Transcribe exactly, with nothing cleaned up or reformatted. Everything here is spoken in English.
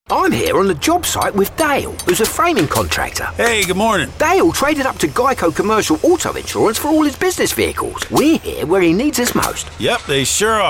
I'm here on the job site with Dale, who's a framing contractor. Hey, good morning. Dale traded up to Geico Commercial Auto Insurance for all his business vehicles. We're here where he needs us most. Yep, they sure are.